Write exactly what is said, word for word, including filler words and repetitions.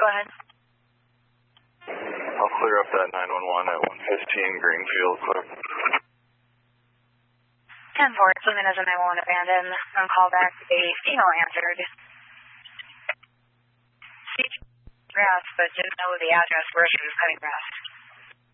go ahead. I'll clear up that nine one one at one fifteen Greenfield, quick. ten four, came in as a nine one one abandoned. On call back, a female answered. She grass, but didn't know the address where she was cutting grass.